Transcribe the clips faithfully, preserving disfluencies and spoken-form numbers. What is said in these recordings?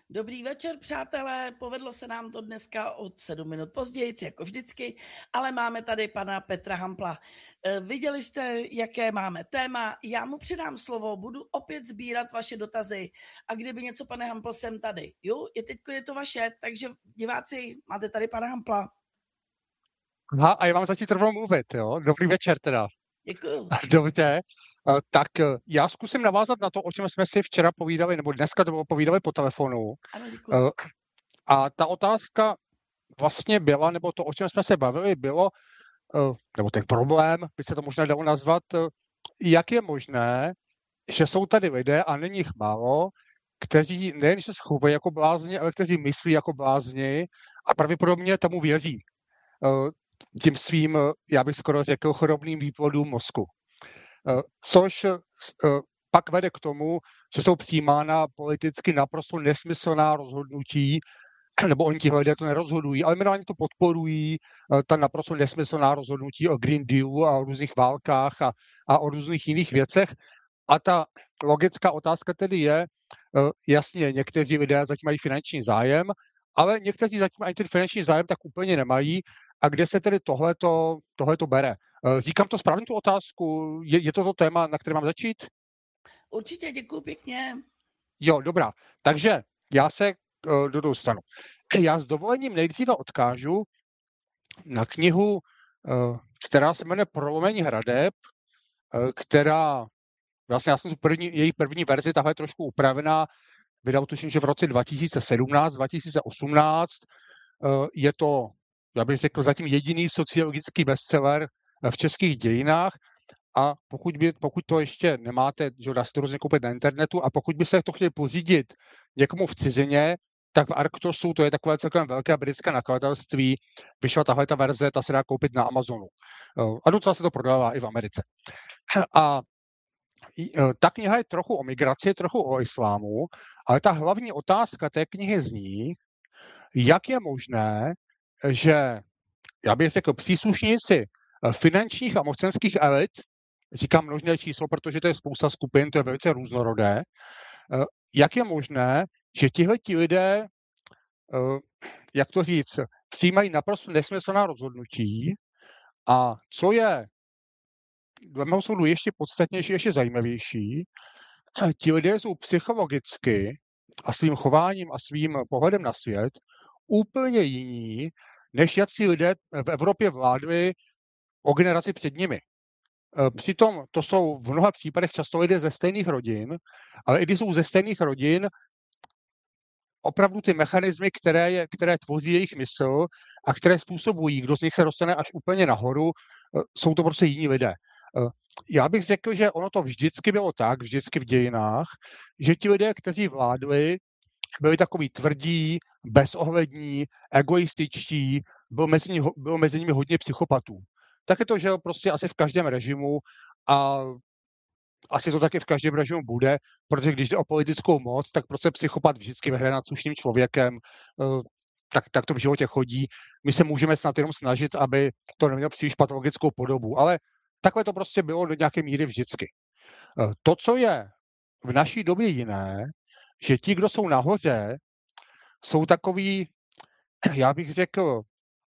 Dobrý večer, přátelé. Povedlo se nám to dneska o sedm minut později, jako vždycky, ale máme tady pana Petra Hampla. E, Viděli jste, jaké máme téma. Já mu přidám slovo, budu opět sbírat vaše dotazy a kdyby něco, pane Hampl, jsem tady. Jo, je teď je to vaše, takže diváci, máte tady pana Hampla. Aha, a já mám začít rovnou mluvit, jo? Dobrý večer teda. Děkuju. Dobře. Eh, Tak eh, já zkusím navázat na to, o čem jsme si včera povídali, nebo dneska to bylo povídali po telefonu. Ano, děkuju. Eh, A ta otázka vlastně byla, nebo to, o čem jsme se bavili, bylo, eh, nebo ten problém, by se to možná dalo nazvat, eh, jak je možné, že jsou tady lidé, a není jich málo, kteří nejen se schovají jako blázni, ale kteří myslí jako blázni a pravděpodobně tomu věří. Eh, Tím svým, eh, já bych skoro řekl, chorobným výplodům mozku. Eh, Což eh, pak vede k tomu, že jsou přijímána politicky naprosto nesmyslná rozhodnutí, nebo oni ti lidé to nerozhodují, ale minimálně to podporují, eh, ta naprosto nesmyslná rozhodnutí o Green Dealu a o různých válkách a, a o různých jiných věcech. A ta logická otázka tedy je, eh, jasně, někteří lidé zatím mají finanční zájem, ale někteří zatím ani ten finanční zájem tak úplně nemají. A kde se tedy tohleto, tohleto bere? Eh, Říkám to správně tu otázku? Je, je to to téma, na které mám začít? Určitě, děkuju pěkně. Jo, dobrá. Takže já se uh, do toho stanu. Já s dovolením nejdříve odkážu na knihu, uh, která se jmenuje Prolomení hradeb, uh, která, vlastně já jsem tu první, její první verzi, tahle je trošku upravená, vydal tuším, že v roce dva tisíce sedmnáct, dva tisíce osmnáct. Uh, je to, já bych řekl, zatím jediný sociologický bestseller v českých dějinách. A pokud, by, pokud to ještě nemáte, že dá se to různě koupit na internetu, a pokud by se to chtěli pořídit někomu v cizině, tak v Arktosu, to je takové celkem velké britské nakladatelství, vyšla tahle ta verze, ta se dá koupit na Amazonu. A docela se to prodává i v Americe. A ta kniha je trochu o migraci, trochu o islámu, ale ta hlavní otázka té knihy zní, jak je možné, že, já bych řekl, příslušníci finančních a mocenských elit, říkám množné číslo, protože to je spousta skupin, to je velice různorodé, jak je možné, že tihleti lidé, jak to říct, přijímají naprosto nesmyslná rozhodnutí a co je dle mého soudu ještě podstatnější, ještě zajímavější, ti lidé jsou psychologicky a svým chováním a svým pohledem na svět úplně jiní, než jací lidé v Evropě vládli o generaci před nimi. Přitom to jsou v mnoha případech často lidé ze stejných rodin, ale i když jsou ze stejných rodin, opravdu ty mechanismy, které, je, které tvoří jejich mysl a které způsobují, kdo z nich se dostane až úplně nahoru, jsou to prostě jiní lidé. Já bych řekl, že ono to vždycky bylo tak, vždycky v dějinách, že ti lidé, kteří vládli, byli takový tvrdí, bezohlední, egoističtí, bylo mezi, ní, bylo mezi nimi hodně psychopatů. Tak je to, že prostě asi v každém režimu a asi to taky v každém režimu bude, protože když jde o politickou moc, tak prostě psychopat vždycky vyhraje nad slušným člověkem, tak, tak to v životě chodí. My se můžeme snad jenom snažit, aby to nemělo příliš patologickou podobu, ale takhle to prostě bylo do nějaké míry vždycky. To, co je v naší době jiné, že ti, kdo jsou nahoře, jsou takový, já bych řekl,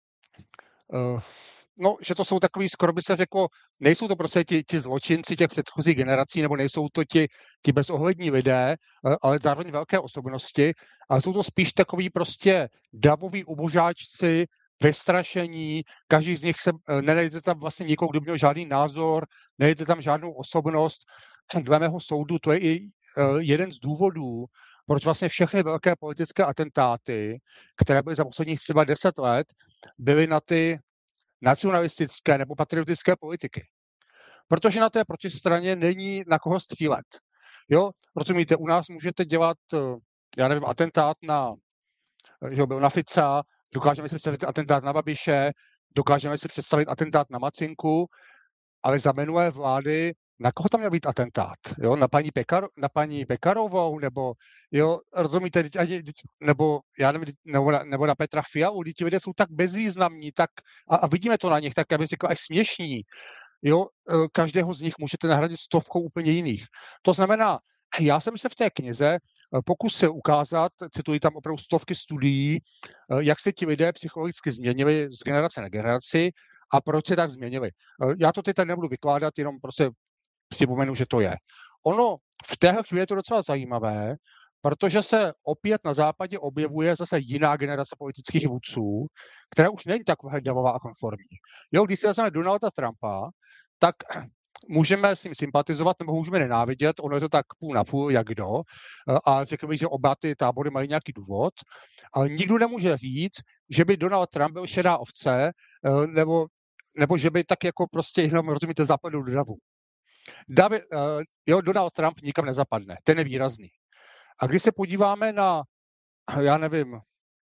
no, že to jsou takový, skoro by se řeklo, nejsou to prostě ti, ti zločinci těch předchozích generací, nebo nejsou to ti, ti bezohlední lidé, ale zároveň velké osobnosti, ale jsou to spíš takový prostě davoví ubožáčci, vystrašení, každý z nich se, nenajde tam vlastně nikoho, kdo by měl žádný názor, nejde tam žádnou osobnost. Dle mého soudu to je i jeden z důvodů, proč vlastně všechny velké politické atentáty, které byly za posledních třeba deset let, byly na ty nacionalistické nebo patriotické politiky. Protože na té protistraně není na koho střílet. Jo, rozumíte, u nás můžete dělat, já nevím, atentát na, že byl na Fica, dokážeme si představit atentát na Babiše, dokážeme si představit atentát na Macinku, ale za minulé vlády, na koho tam měl být atentát? Jo, na paní, Pekar, na paní Pekarovou, nebo, jo, rozumíte, nebo, já nevím, nebo, na, nebo na Petra Fialu, ti lidé jsou tak bezvýznamní, tak, a, a vidíme to na nich, tak já bych řekl až směšní. Jo, každého z nich můžete nahradit stovkou úplně jiných. To znamená, já jsem se v té knize pokusil ukázat, cituji tam opravdu stovky studií, jak se ti lidé psychologicky změnili z generace na generaci a proč se tak změnili. Já to teď tady nebudu vykládat, jenom prostě připomenu, že to je. Ono v téhle chvíli je to docela zajímavé, protože se opět na západě objevuje zase jiná generace politických vůdců, která už není tak hrdavová a konformní. Jo, když si vezmeme Donalda Trumpa, tak můžeme s ním sympatizovat nebo můžeme nenávidět, ono je to tak půl na půl, jak kdo, a řekl bych, že oba ty tábory mají nějaký důvod, ale nikdo nemůže říct, že by Donald Trump byl šedá ovce, nebo, nebo že by tak jako prostě jenom, rozumíte, zapadl do davu. David, uh, jo, Donald Trump nikam nezapadne, ten je výrazný. A když se podíváme na, já nevím,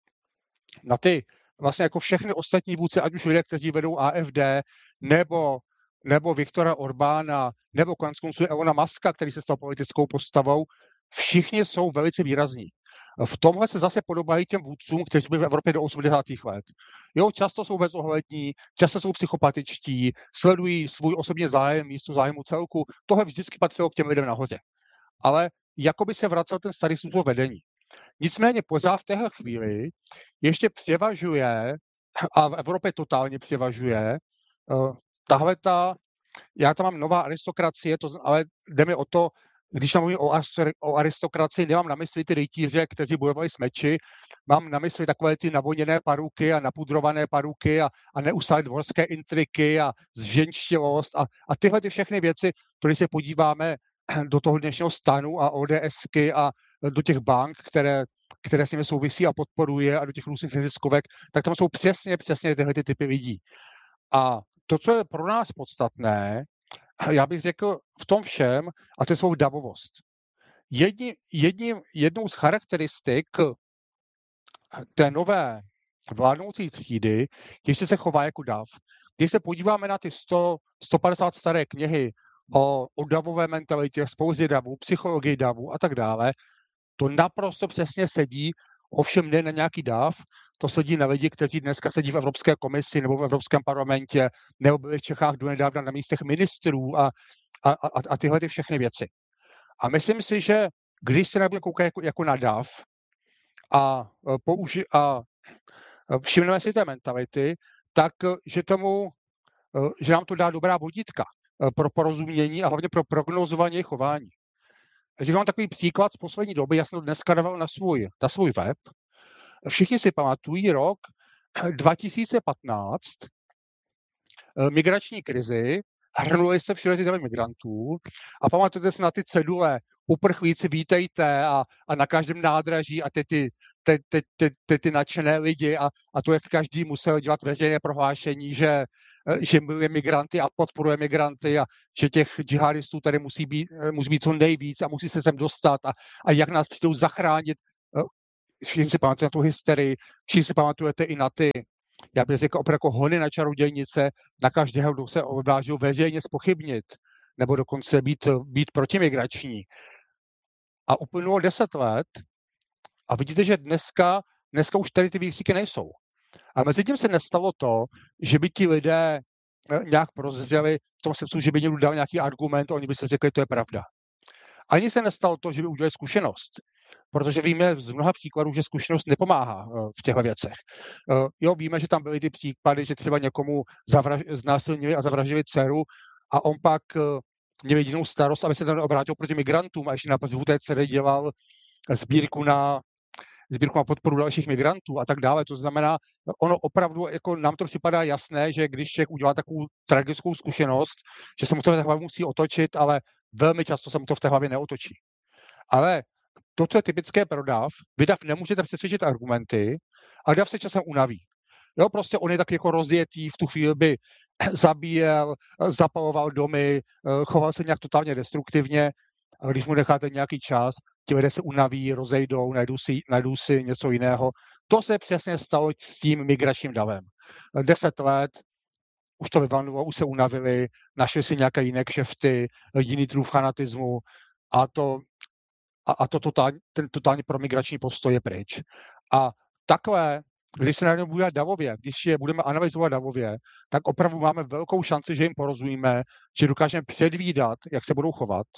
na ty vlastně jako všechny ostatní vůdce, ať už lidé, kteří vedou A F D, nebo, nebo Viktora Orbána, nebo konec konců Elona Muska, který se stal politickou postavou, všichni jsou velice výrazní. V tomhle se zase podobají těm vůdcům, kteří byli v Evropě do osmdesátých let. Jo, často jsou bezohlední, často jsou psychopatičtí, sledují svůj osobní zájem místo zájmu celku. Tohle vždycky patřilo k těm lidem nahoře. Ale jako by se vracel ten starý způsob vedení. Nicméně pořád v téhle chvíli ještě převažuje, a v Evropě totálně převažuje, uh, tahle ta, já tam mám nová aristokracie, to, ale jde mi o to, když mluvím o, o aristokracii, nemám na mysli ty rytíře, kteří bojovali s meči, mám na mysli takové ty navoněné paruky a napudrované paruky a, a neustále dvorské intriky a zženštilost a, a tyhle ty všechny věci, když se podíváme do toho dnešního stanu a ODSky a do těch bank, které, které s nimi souvisí a podporuje a do těch různých neziskovek, tak tam jsou přesně, přesně tyhle ty typy lidí. A to, co je pro nás podstatné, já bych řekl v tom všem, a to je svou davovost. Jedni, jedním, jednou z charakteristik té nové vládnoucí třídy, ještě se chová jako dav. Když se podíváme na ty sto, sto padesát staré knihy o, o davové mentalitě, spoustě davů, psychologii davů a tak dále, to naprosto přesně sedí, ovšem ne na nějaký dav, to sedí na lidi, kteří dneska sedí v Evropské komisi nebo v Evropském parlamentě, nebo byli v Čechách donedávna na místech ministrů a, a, a, a tyhle ty všechny věci. A myslím si, že když se nebude koukat jako, jako na dav a, použi- a všimneme si té mentality, tak že, tomu, že nám to dá dobrá vodítka pro porozumění a hlavně pro prognozování chování. Takže mám takový příklad z poslední doby, já jsem to dneska dával na svůj, na svůj web. Všichni si pamatují rok dva tisíce patnáct, migrační krizi, hrnuli se všude ty davy migrantů a pamatujete si na ty cedule, uprchlíci vítejte a, a na každém nádraží a ty, ty, ty, ty, ty, ty, ty nadšené lidi a, a to, jak každý musel dělat veřejné prohlášení, že, že miluje migranty a podporuje migranty a že těch džihadistů tady musí být, musí být co nejvíc a musí se sem dostat a, a jak nás přijdou zachránit. Všichni si pamatujete na tu hysterii, všichni si pamatujete i na ty, já bych řekl, opravdu jako hony na čarodějnice, na každého, kdo se odvážil veřejně zpochybnit, nebo dokonce být, být protimigrační. A uplynulo deset let a vidíte, že dneska, dneska už tady ty výkřiky nejsou. A mezi tím se nestalo to, že by ti lidé nějak prozřeli v tom smyslu, že by někdo dal nějaký argument a oni by se řekli, to je pravda. Ani se nestalo to, že by udělali zkušenost. Protože víme z mnoha příkladů, že zkušenost nepomáhá v těchto věcech. Jo, víme, že tam byly ty případy, že třeba někomu zavraž, znásilnili a zavraždili dceru a on pak měl jedinou starost, aby se tam obrátil proti migrantům a ještě na pozvu té dcery dělal sbírku na, sbírku na podporu dalších migrantů a tak dále. To znamená, ono opravdu, jako nám to připadá jasné, že když člověk udělá takovou tragickou zkušenost, že se mu to v té hlavě musí otočit, ale velmi často se mu to v té hlavě neotočí. Ale to, co je typické pro dav, vy dav nemůžete přesvědčit argumenty, ale dav se časem unaví. Jo, prostě on je tak jako rozjetý, v tu chvíli by zabíjel, zapaloval domy, choval se nějak totálně destruktivně, a když mu necháte nějaký čas, ti lidé se unaví, rozejdou, najdou si, najdou si něco jiného. To se přesně stalo s tím migračním davem. Deset let, už to vyvanovalo, už se unavili, našli si nějaké jiné kšefty, jiný druh fanatismu a to A, a to totál, ten totálně promigrační postoj je pryč. A takhle, když se najednou bude davově, když je budeme analyzovat davově, tak opravdu máme velkou šanci, že jim porozumíme, že dokážeme předvídat, jak se budou chovat.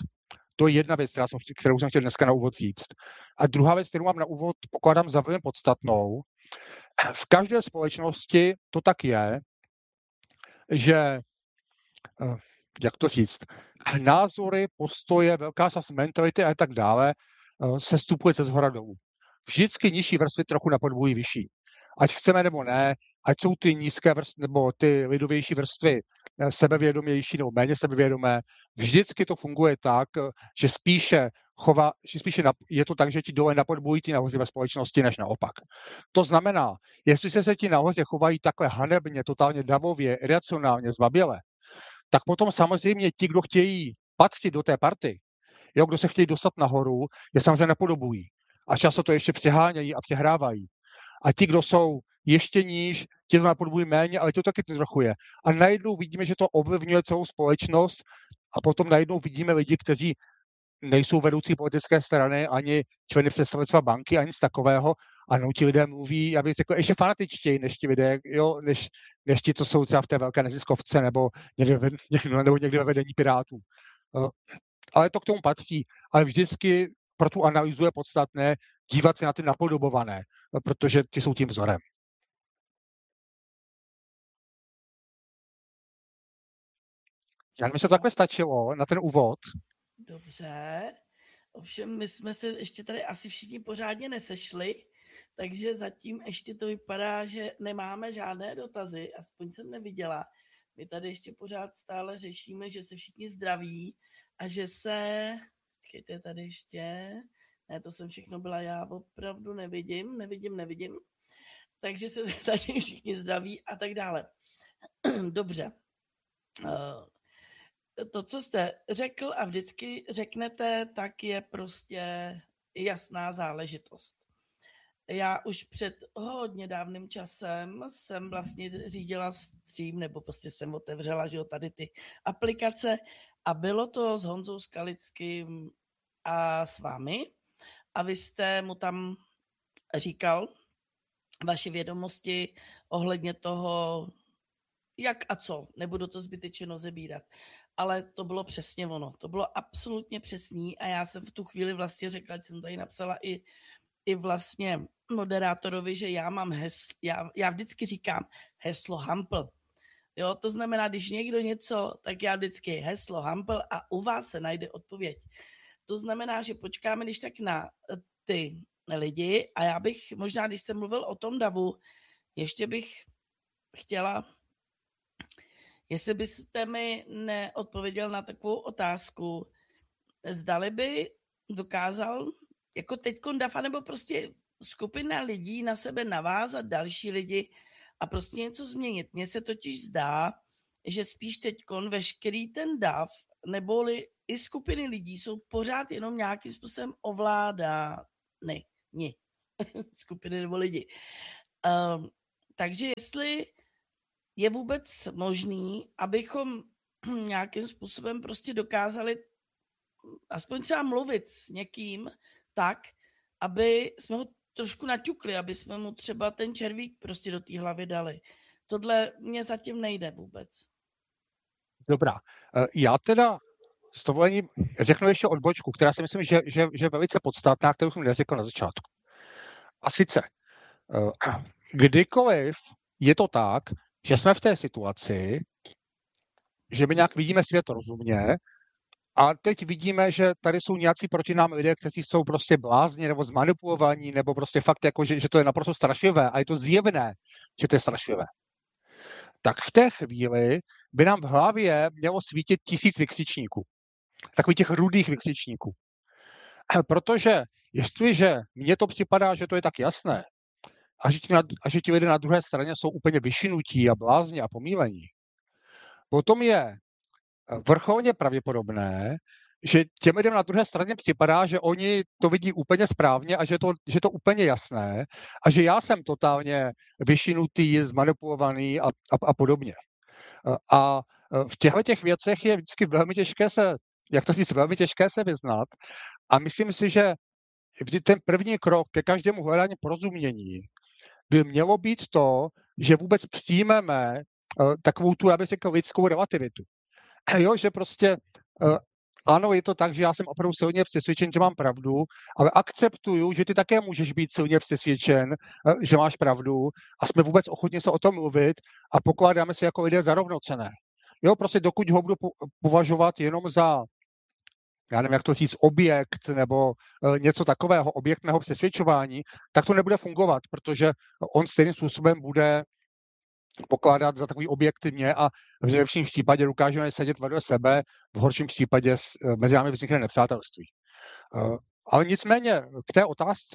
To je jedna věc, která jsem, kterou jsem chtěl dneska na úvod říct. A druhá věc, kterou mám na úvod, pokládám za velmi podstatnou. V každé společnosti to tak je, že, jak to říct, názory, postoje, velká část mentality a tak dále se stupuje ze zhora dolů. Vždycky nižší vrstvy trochu napodobují vyšší. Ať chceme nebo ne, ať jsou ty nízké vrstvy nebo ty lidovější vrstvy sebevědomější nebo méně sebevědomé, vždycky to funguje tak, že spíše chová, že spíše je to tak, že ti dole napodobují ti nahoře ve společnosti, než naopak. To znamená, jestli se ti nahoře chovají takhle hanebně, totálně davově, iracionálně, zbaběle, tak potom samozřejmě ti, kdo chtějí patřit do té party, jo, kdo se chtějí dostat nahoru, je samozřejmě napodobují. A často to ještě přehánějí a přehrávají. A ti, kdo jsou ještě níž, ti to napodobují méně, ale to taky trochu je. A najednou vidíme, že to ovlivňuje celou společnost a potom najednou vidíme lidi, kteří nejsou vedoucí politické strany, ani členy představenstva banky, ani nic takového. A no, ti lidé mluví, já bych řekl, ještě fanatičtěji, než ti lidé, jo, než, než ti, co jsou třeba v té velké neziskovce, nebo někde, nebo někde ve vedení Pirátů. Ale to k tomu patří. Ale vždycky pro tu analýzu je podstatné dívat se na ty napodobované, protože ty jsou tím vzorem. Já mi se to takhle stačilo na ten úvod. Dobře. Ovšem my jsme se ještě tady asi všichni pořádně nesešli, takže zatím ještě to vypadá, že nemáme žádné dotazy, aspoň jsem neviděla. My tady ještě pořád stále řešíme, že se všichni zdraví a že se... Počkejte tady ještě... Ne, to jsem všechno byla já, opravdu nevidím, nevidím, nevidím. Takže se zatím všichni zdraví a tak dále. Dobře. To, co jste řekl a vždycky řeknete, tak je prostě jasná záležitost. Já už před hodně dávným časem jsem vlastně řídila stream, nebo prostě jsem otevřela, že jo, tady ty aplikace a bylo to s Honzou Skalickým a s vámi a vy jste mu tam říkal vaše vědomosti ohledně toho, jak a co, nebudu to zbytečně rozebírat, ale to bylo přesně ono, to bylo absolutně přesný a já jsem v tu chvíli vlastně řekla, že jsem tady napsala i, i vlastně moderátorovi, že já mám heslo, já, já vždycky říkám heslo Hampl. Jo, to znamená, když někdo něco, tak já vždycky heslo Hampl a u vás se najde odpověď. To znamená, že počkáme když tak na ty lidi a já bych, možná když jste mluvil o tom davu, ještě bych chtěla, jestli byste mi neodpověděl na takovou otázku, zdali by dokázal jako teďkon dav, nebo prostě skupina lidí na sebe navázat další lidi a prostě něco změnit. Mně se totiž zdá, že spíš teďkon veškerý ten dav, neboli i skupiny lidí jsou pořád jenom nějakým způsobem ovládány. Ne, skupiny nebo lidi. Um, takže jestli je vůbec možný, abychom nějakým způsobem prostě dokázali aspoň třeba mluvit s někým tak, aby jsme ho trošku naťukli, aby jsme mu třeba ten červík prostě do té hlavy dali. Tohle mě zatím nejde vůbec. Dobrá. Já teda s dovolením řeknu ještě odbočku, která si myslím, že, že, že je velice podstatná, kterou jsem neřekl na začátku. A sice, kdykoliv je to tak, že jsme v té situaci, že my nějak vidíme svět rozumně a teď vidíme, že tady jsou nějací proti nám lidé, kteří jsou prostě blázni nebo zmanipulovaní, nebo prostě fakt jako, že, že to je naprosto strašlivé a je to zjevné, že to je strašlivé. Tak v té chvíli by nám v hlavě mělo svítit tisíc vykřičníků. Takových těch rudých vykřičníků. Protože jestliže mně to připadá, že to je tak jasné, a že ti, na, a že ti lidé na druhé straně jsou úplně vyšinutí a blázni a pomílení, potom je vrcholně pravděpodobné, že těm lidem na druhé straně připadá, že oni to vidí úplně správně a že to, že to úplně jasné a že já jsem totálně vyšinutý, zmanipulovaný a, a, a podobně. A v těchto těch věcech je vždycky velmi těžké se, jak to říct, velmi těžké se vyznat a myslím si, že ten první krok ke každému hledání porozumění by mělo být to, že vůbec přijmeme takovou tu, já bych řekl, lidskou relativitu. Jo, že prostě ano, je to tak, že já jsem opravdu silně přesvědčen, že mám pravdu, ale akceptuju, že ty také můžeš být silně přesvědčen, že máš pravdu a jsme vůbec ochotni se o tom mluvit a pokládáme se jako lidé za rovnocenné. Jo, prostě dokud ho budu považovat jenom za, já nevím, jak to říct, objekt nebo něco takového, objekt mého přesvědčování, tak to nebude fungovat, protože on stejným způsobem bude pokládat za takový objekt mě a v nejlepším případě dokážeme sedět vedle sebe, v horším případě mezi námi vznikne nepřátelství. Ale nicméně k té otázce.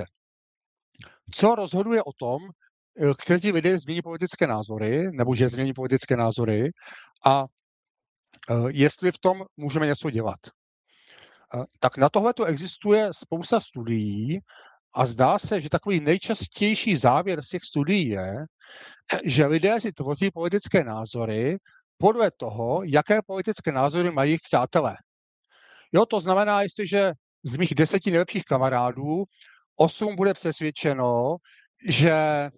Co rozhoduje o tom, kteří lidé změní politické názory, nebo že změní politické názory a jestli v tom můžeme něco dělat. Tak na tohle to existuje spousta studií a zdá se, že takový nejčastější závěr z těch studií je, že lidé si tvoří politické názory podle toho, jaké politické názory mají jejich přátelé. Jo, to znamená, jestliže z mých deseti nejlepších kamarádů osm bude přesvědčeno, že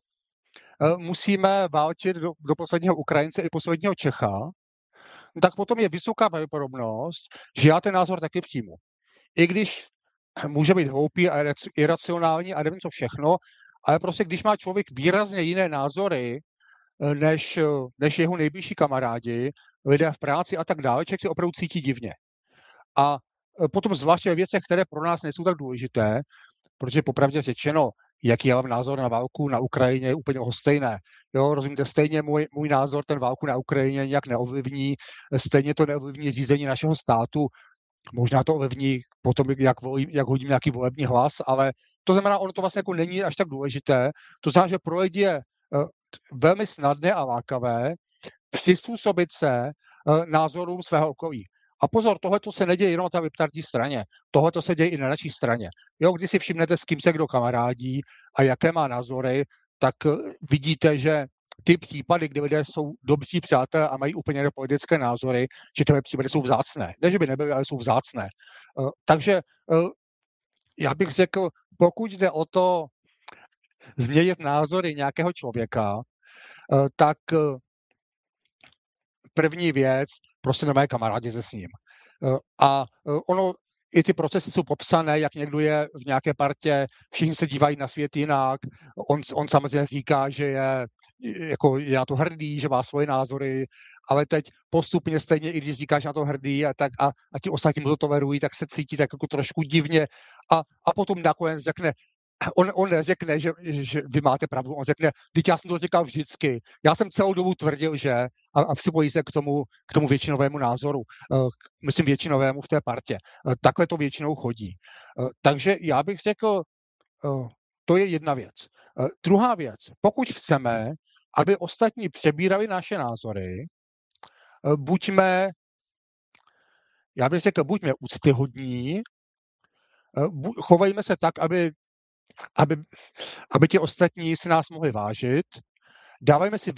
musíme válčit do, do posledního Ukrajince i posledního Čecha, tak potom je vysoká pravděpodobnost, že já ten názor taky přijmu. I když může být hloupý a iracionální a nevím co všechno, ale prostě když má člověk výrazně jiné názory než, než jeho nejbližší kamarádi, lidé v práci a tak dále, člověk se opravdu cítí divně. A potom zvláště ve věcech, které pro nás nejsou tak důležité, protože popravdě řečeno, jaký je názor na válku na Ukrajině, je úplně stejné. Jo, rozumíte, stejně můj, můj názor ten válku na Ukrajině nějak neovlivní, stejně to neovlivní řízení našeho státu, možná to ovlivní potom, jak, volí, jak hodím nějaký volební hlas, ale to znamená, ono to vlastně jako není až tak důležité. To znamená, že pro lidi je uh, velmi snadné a lákavé přizpůsobit se uh, názorům svého okolí. A pozor, tohle se neděje jenom na té vyptardní straně. Tohle se děje i na naší straně. Jo, když si všimnete, s kým se kdo kamarádí a jaké má názory, tak vidíte, že ty případy, kdy lidé jsou dobří přátelé a mají úplně jiné politické názory, že tyhle případy jsou vzácné. Ne, že by nebyly, ale jsou vzácné. Takže já bych řekl, pokud jde o to změnit názory nějakého člověka, tak první věc, prostě na mé kamarádi se s ním. A ono, i ty procesy jsou popsané, jak někdo je v nějaké partě, všichni se dívají na svět jinak, on, on samozřejmě říká, že je, jako je na to hrdý, že má svoje názory, ale teď postupně stejně, i když říkáš na to hrdý a, tak, a, a ti ostatní mu to tolerují, tak se cítí tak jako trošku divně a, a potom nakonec řekne, On, on neřekne, že, že vy máte pravdu, on řekne, teď já jsem to říkal vždycky, já jsem celou dobu tvrdil, že a, a připojí se k tomu, k tomu většinovému názoru, uh, myslím většinovému v té partě. Uh, takhle to většinou chodí. Uh, takže já bych řekl, uh, to je jedna věc. Uh, druhá věc, pokud chceme, aby ostatní přebírali naše názory, uh, buďme, já bych řekl, buďme úctyhodní, uh, bu, chovejme se tak, aby Aby, aby ti ostatní si nás mohli vážit. Dávajme si